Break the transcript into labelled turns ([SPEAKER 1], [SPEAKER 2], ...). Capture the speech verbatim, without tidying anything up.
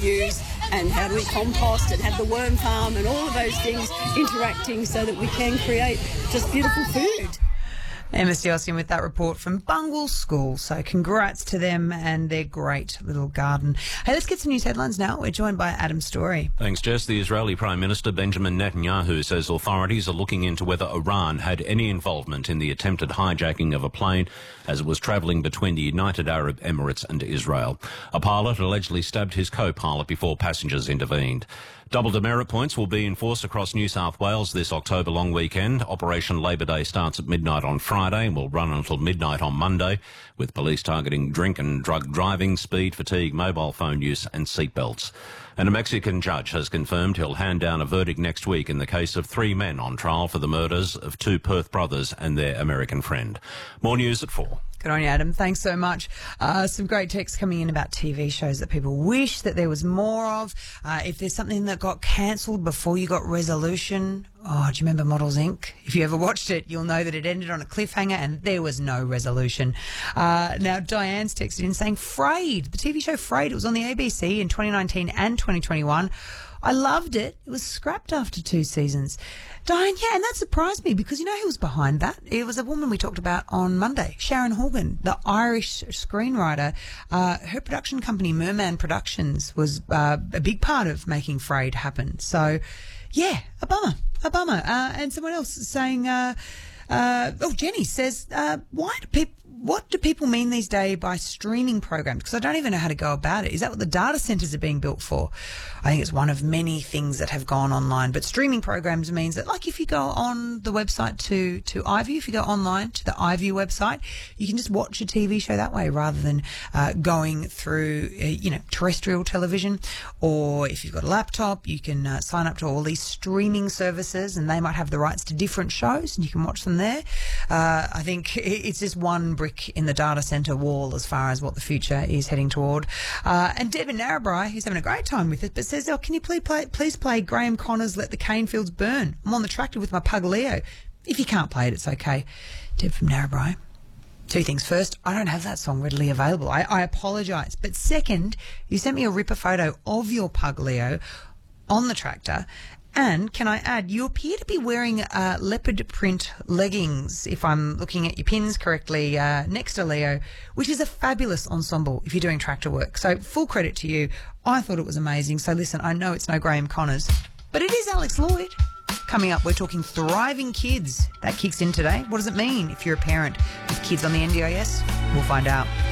[SPEAKER 1] use, and how do we compost and have the worm farm and all of those things interacting so that we can create just beautiful food.
[SPEAKER 2] Emma Steosian with that report from Bungwall School. So congrats to them and their great little garden. Hey, let's get some news headlines now. We're joined by Adam Story.
[SPEAKER 3] Thanks, Jess. The Israeli Prime Minister Benjamin Netanyahu says authorities are looking into whether Iran had any involvement in the attempted hijacking of a plane as it was travelling between the United Arab Emirates and Israel. A pilot allegedly stabbed his co-pilot before passengers intervened. Double demerit points will be enforced across New South Wales this October long weekend. Operation Labor Day starts at midnight on Friday and will run until midnight on Monday, with police targeting drink and drug driving, speed, fatigue, mobile phone use and seatbelts. And a Mexican judge has confirmed he'll hand down a verdict next week in the case of three men on trial for the murders of two Perth brothers and their American friend. More news at four.
[SPEAKER 2] Good on you, Adam. Thanks so much. Uh, some great texts coming in about T V shows that people wish that there was more of. Uh, if there's something that got cancelled before you got resolution, oh, do you remember Models Incorporated? If you ever watched it, you'll know that it ended on a cliffhanger and there was no resolution. Uh, now, Diane's texted in saying Frayed, the T V show Frayed, it was on the A B C in twenty nineteen and twenty twenty-one. I loved it. It was scrapped after two seasons. Diane, yeah, and that surprised me because you know who was behind that? It was a woman we talked about on Monday, Sharon Horgan, the Irish screenwriter. Uh, her production company, Merman Productions, was uh, a big part of making Frayed happen. So, yeah, a bummer, a bummer. Uh, and someone else saying, uh, uh, oh, Jenny says, uh, why do people... What do people mean these days by streaming programs? Because I don't even know how to go about it. Is that what the data centres are being built for? I think it's one of many things that have gone online. But streaming programs means that, like, if you go on the website to, to iView, if you go online to the iView website, you can just watch a T V show that way rather than uh, going through, uh, you know, terrestrial television. Or if you've got a laptop, you can uh, sign up to all these streaming services and they might have the rights to different shows and you can watch them there. Uh, I think it's just one brick in the data centre wall as far as what the future is heading toward. Uh, and Devin Narrabri, who's having a great time with it, but says, oh, can you please play, please play Graham Connor's Let the Cane Fields Burn? I'm on the tractor with my pug Leo. If you can't play it, it's okay. Deb from Narrabri. Two things. First, I don't have that song readily available. I, I apologise. But second, you sent me a ripper photo of your pug Leo on the tractor. And can I add, you appear to be wearing uh, leopard print leggings, if I'm looking at your pins correctly, uh, next to Leo, which is a fabulous ensemble if you're doing tractor work. So full credit to you. I thought it was amazing. So listen, I know it's no Graham Connors, but it is Alex Lloyd. Coming up, we're talking thriving kids. That kicks in today. What does it mean if you're a parent with kids on the N D I S? We'll find out.